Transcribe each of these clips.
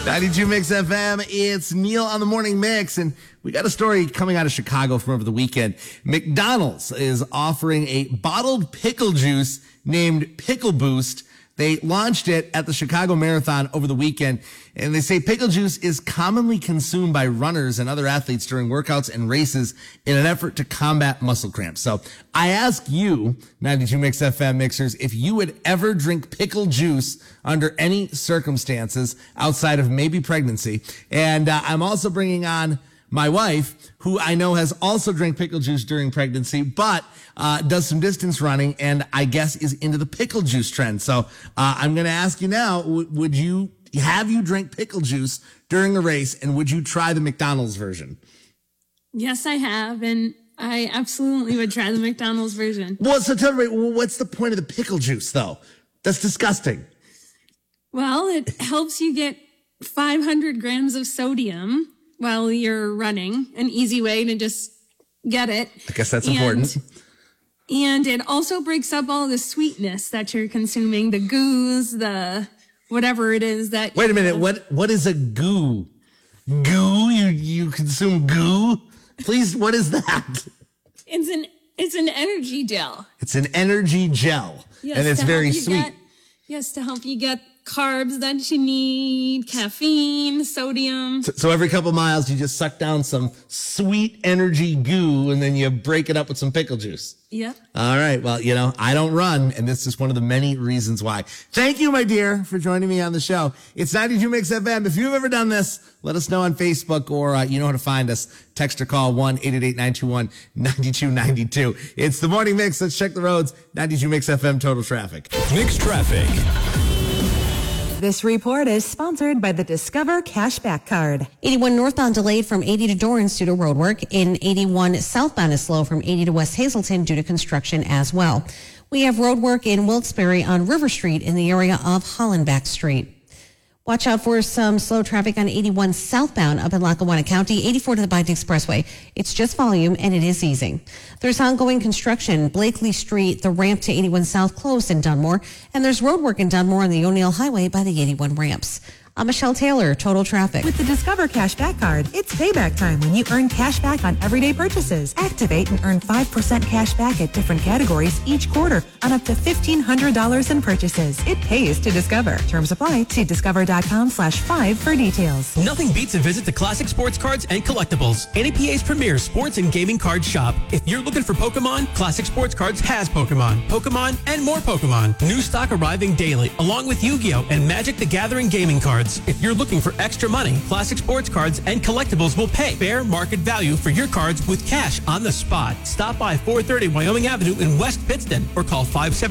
92 Mix FM, it's Neil on the Morning Mix, and we got a story coming out of Chicago from over the weekend. McDonald's is offering a bottled pickle juice named Pickle Boost. They launched it at the Chicago Marathon over the weekend, and they say pickle juice is commonly consumed by runners and other athletes during workouts and races in an effort to combat muscle cramps. So I ask you, 92 Mix FM mixers, if you would ever drink pickle juice under any circumstances outside of maybe pregnancy. And I'm also bringing on my wife, who I know has also drank pickle juice during pregnancy, but does some distance running and I guess is into the pickle juice trend. So I'm going to ask you now, have you drank pickle juice during a race, and would you try the McDonald's version? Yes, I have, and I absolutely would try the McDonald's version. Well, so tell me, what's the point of the pickle juice, though? That's disgusting. Well, it helps you get 500 grams of sodium while you're running, an easy way to just get it. I guess that's important. And it also breaks up all the sweetness that you're consuming, the goos, the whatever it is that... Wait a minute, what is a goo? Goo? You consume goo? Please, what is that? It's an energy gel. It's an energy gel. Yes, and it's very sweet. To help you get carbs that you need, caffeine, sodium. So every couple miles, you just suck down some sweet energy goo, and then you break it up with some pickle juice. Yep. All right. Well, I don't run, and this is one of the many reasons why. Thank you, my dear, for joining me on the show. It's 92 Mix FM. If you've ever done this, let us know on Facebook, or you know how to find us. Text or call 1-888-921-9292. It's the Morning Mix. Let's check the roads. 92 Mix FM Total Traffic. Mix Traffic. This report is sponsored by the Discover Cashback Card. 81 northbound delayed from 80 to Dorrance due to road work. In 81 southbound is slow from 80 to West Hazelton due to construction as well. We have road work in Wilkes-Barre on River Street in the area of Hollenbach Street. Watch out for some slow traffic on 81 southbound up in Lackawanna County, 84 to the Biden Expressway. It's just volume and it is easing. There's ongoing construction, Blakely Street, the ramp to 81 South closed in Dunmore, and there's road work in Dunmore on the O'Neill Highway by the 81 ramps. I'm Michelle Taylor, Total Traffic. With the Discover Cashback Card, it's payback time when you earn cash back on everyday purchases. Activate and earn 5% cash back at different categories each quarter on up to $1,500 in purchases. It pays to Discover. Terms apply. See discover.com/5 for details. Nothing beats a visit to Classic Sports Cards and Collectibles, NAPA's premier sports and gaming card shop. If you're looking for Pokemon, Classic Sports Cards has Pokemon, and more Pokemon. New stock arriving daily, along with Yu-Gi-Oh! And Magic the Gathering gaming cards. If you're looking for extra money, Classic Sports Cards and Collectibles will pay fair market value for your cards with cash on the spot. Stop by 430 Wyoming Avenue in West Pittston or call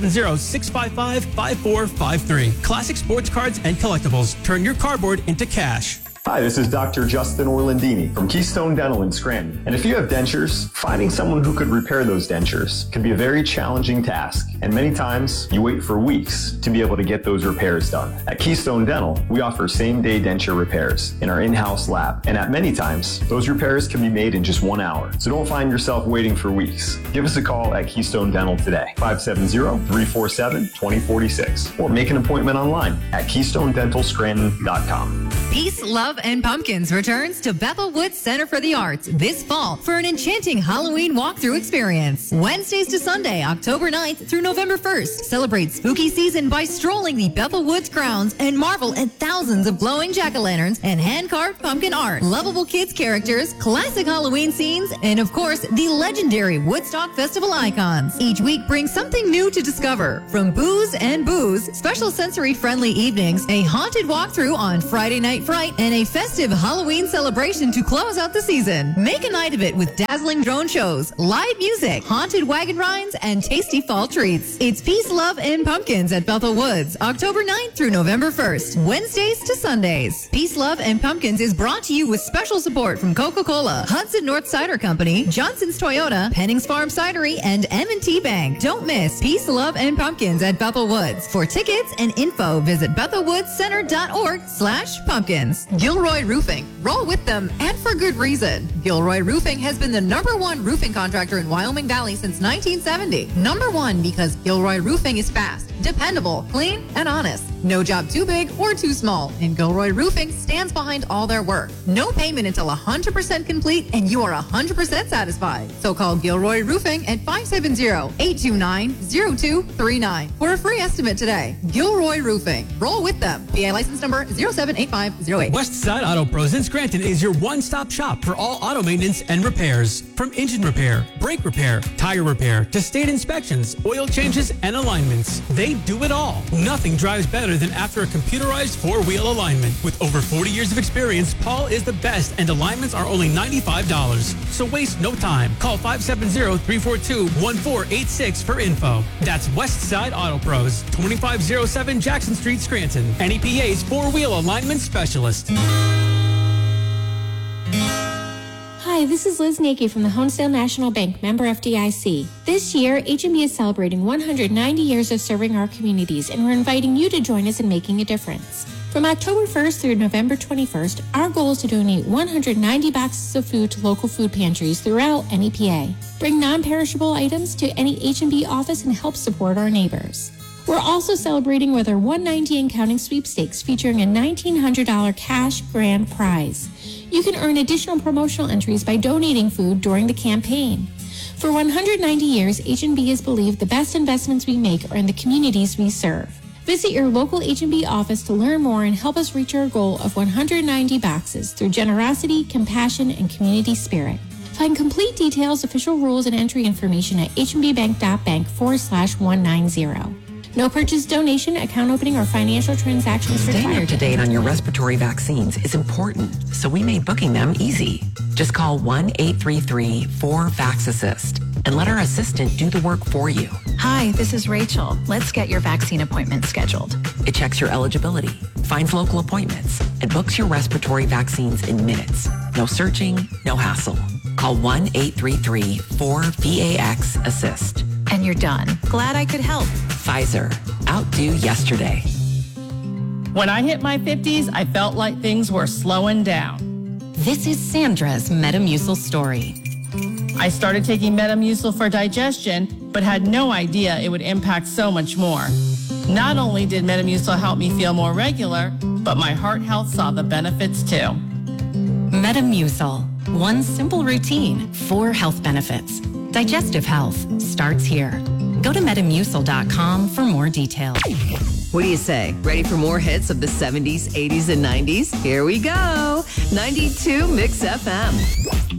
570-655-5453. Classic Sports Cards and Collectibles. Turn your cardboard into cash. Hi, this is Dr. Justin Orlandini from Keystone Dental in Scranton. And if you have dentures, finding someone who could repair those dentures can be a very challenging task. And many times, you wait for weeks to be able to get those repairs done. At Keystone Dental, we offer same-day denture repairs in our in-house lab. And at many times, those repairs can be made in just 1 hour. So don't find yourself waiting for weeks. Give us a call at Keystone Dental today, 570-347-2046. Or make an appointment online at KeystoneDentalScranton.com. Peace, Love, and Pumpkins returns to Bethel Woods Center for the Arts this fall for an enchanting Halloween walkthrough experience. Wednesdays to Sunday, October 9th through November 1st. Celebrate spooky season by strolling the Bethel Woods grounds and marvel at thousands of glowing jack-o'-lanterns and hand-carved pumpkin art, lovable kids characters, classic Halloween scenes, and of course, the legendary Woodstock Festival icons. Each week brings something new to discover. From booze and booze, special sensory-friendly evenings, a haunted walkthrough on Friday Night Fright, and a festive Halloween celebration to close out the season. Make a night of it with dazzling drone shows, live music, haunted wagon rides, and tasty fall treats. It's Peace, Love, and Pumpkins at Bethel Woods, October 9th through November 1st, Wednesdays to Sundays. Peace, Love, and Pumpkins is brought to you with special support from Coca-Cola, Hudson North Cider Company, Johnson's Toyota, Pennings Farm Cidery, and M&T Bank. Don't miss Peace, Love, and Pumpkins at Bethel Woods. For tickets and info, visit BethelWoodsCenter.org/pumpkins. Gilroy Roofing. Roll with them, and for good reason. Gilroy Roofing has been the #1 roofing contractor in Wyoming Valley since 1970. #1 because Gilroy Roofing is fast, dependable, clean, and honest. No job too big or too small, and Gilroy Roofing stands behind all their work. No payment until 100% complete, and you are 100% satisfied. So call Gilroy Roofing at 570-829-0239 for a free estimate today. Gilroy Roofing. Roll with them. PA license number 078508. Westside Auto Pros in Scranton is your one-stop shop for all auto maintenance and repairs. From engine repair, brake repair, tire repair, to state inspections, oil changes, and alignments. They do it all. Nothing drives better than after a computerized four-wheel alignment. With over 40 years of experience, Paul is the best, and alignments are only $95. So waste no time. Call 570-342-1486 for info. That's Westside Auto Pros, 2507 Jackson Street, Scranton. NEPA's four-wheel alignment specialist. Hi, this is Liz Nakey from the Honesdale National Bank, member FDIC. This year, H&B is celebrating 190 years of serving our communities, and we're inviting you to join us in making a difference. From October 1st through November 21st, our goal is to donate 190 boxes of food to local food pantries throughout NEPA. Bring non-perishable items to any H&B office and help support our neighbors. We're also celebrating with our 190 and Counting sweepstakes, featuring a $1,900 cash grand prize. You can earn additional promotional entries by donating food during the campaign. For 190 years, H&B has believed the best investments we make are in the communities we serve. Visit your local H&B office to learn more and help us reach our goal of 190 boxes through generosity, compassion, and community spirit. Find complete details, official rules, and entry information at hbbank.bank/190. No purchase, donation, account opening, or financial transactions required. Staying up to date on your respiratory vaccines is important, so we made booking them easy. Just call 1-833-4-VAX-ASSIST and let our assistant do the work for you. Hi, this is Rachel. Let's get your vaccine appointment scheduled. It checks your eligibility, finds local appointments, and books your respiratory vaccines in minutes. No searching, no hassle. Call 1-833-4-VAX-ASSIST. And you're done. Glad I could help. Pfizer. Outdo yesterday. When I hit my 50s, I felt like things were slowing down. This is Sandra's Metamucil story. I started taking Metamucil for digestion, but had no idea it would impact so much more. Not only did Metamucil help me feel more regular, but my heart health saw the benefits too. Metamucil. One simple routine, 4 health benefits. Digestive health starts here. Go to Metamucil.com for more details. What do you say? Ready for more hits of the 70s, 80s, and 90s? Here we go. 92 Mix FM.